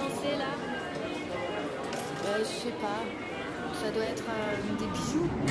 pensez là? Je sais pas. Ça doit être des bijoux.